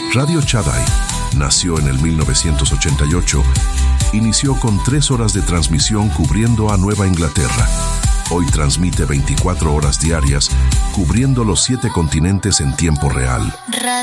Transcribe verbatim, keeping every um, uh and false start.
Radio Chadai nació en el mil novecientos ochenta y ocho. Inició con tres horas de transmisión cubriendo a Nueva Inglaterra. Hoy transmite veinticuatro horas diarias, cubriendo los siete continentes en tiempo real.